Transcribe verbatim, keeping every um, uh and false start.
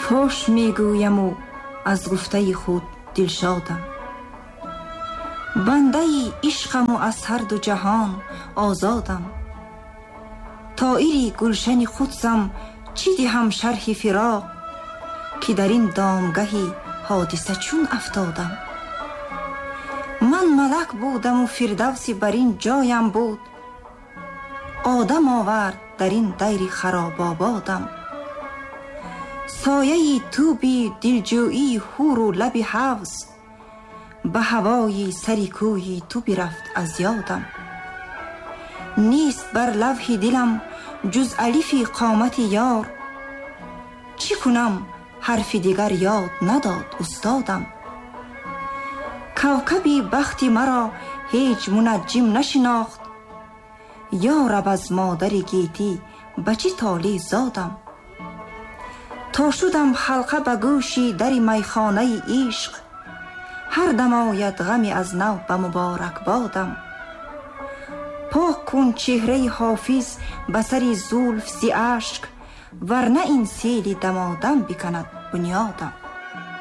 فاش میگویم و از گفته خود دلشادم. بنده عشقم و از هر دو جهان آزادم. طائری گلشن خودم چی دهم شرح فراق، که در این دامگهی حادثه چون افتادم. من ملک بودم و فردوسی بر این جایم بود، آدم آورد در این دیر خراب آبادم. سایه توبی دلجویی حور و لب حوض، به هوای سری کوی تو برفت از یادم. نیست بر لوح دلم جز الف قامت یار، چی کنم حرف دیگر یاد نداد استادم. کوکبی بخت مرا هیچ منجم نشناخت، یا رب از مادر گیتی بچه تالی زادم. تا شدم حلقه به گوشی در میخانه عشق، هر دم آید غمی از نو به مبارک بادم. پاک کن چهره حافظ به سر زلف ز اشک، ورنه این سیل دمادم بکند بنیادم.